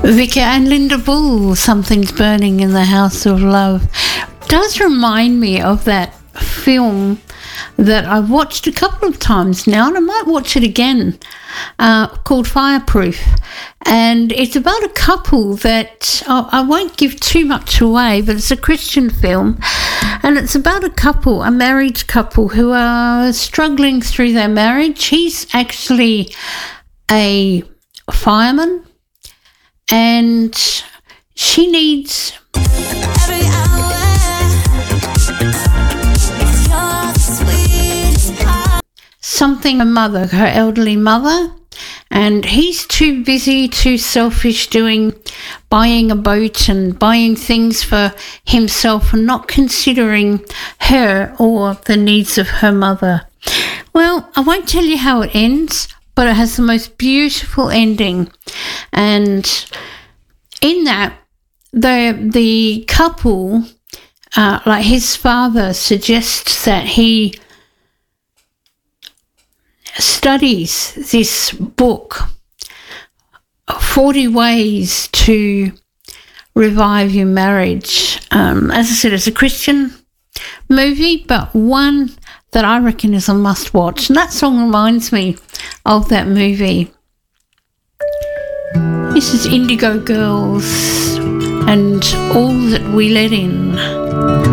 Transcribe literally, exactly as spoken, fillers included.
Vicar and Linda Bull, Something's Burning in the House of Love, does remind me of that film that I've watched a couple of times now, and I might watch it again, uh, called Fireproof. And it's about a couple that, oh, I won't give too much away, but it's a Christian film, and it's about a couple, a married couple who are struggling through their marriage. He's actually a fireman, and she needs every hour. Something a mother, her elderly mother, and he's too busy, too selfish, doing buying a boat and buying things for himself and not considering her or the needs of her mother. Well, I won't tell you how it ends, but it has the most beautiful ending. And in that, the the couple, uh, like his father, suggests that he studies this book, forty Ways to Revive Your Marriage. Um, as I said, it's a Christian movie, but one that I reckon is a must watch. And that song reminds me of that movie. This is Indigo Girls and All That We Let In.